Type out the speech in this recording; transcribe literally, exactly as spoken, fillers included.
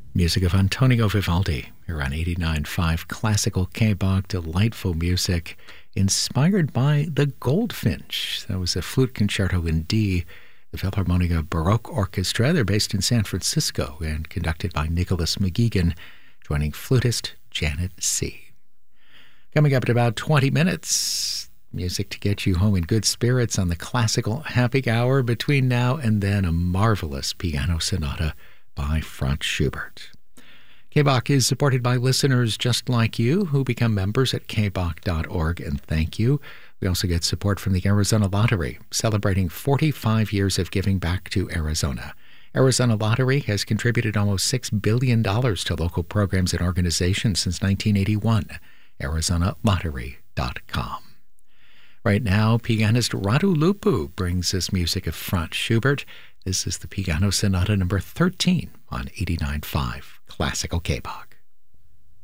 Music of Antonio Vivaldi here on eighty-nine point five Classical K-Bach. Delightful music inspired by the Goldfinch. That was a flute concerto in D, the Philharmonia Baroque Orchestra. They're based in San Francisco and conducted by Nicholas McGeegan, joining flutist Janet C. Coming up in about twenty minutes, music to get you home in good spirits on the Classical Happy Hour. Between now and then, a marvelous piano sonata by Franz Schubert. K-Bach is supported by listeners just like you who become members at k bach dot org, and thank you. We also get support from the Arizona Lottery, celebrating forty-five years of giving back to Arizona. Arizona Lottery has contributed almost six billion dollars to local programs and organizations since nineteen eighty-one. arizona lottery dot com. Right now, pianist Radu Lupu brings us music of Franz Schubert. This is the Piano Sonata number thirteen on eighty-nine point five Classical K-Bach.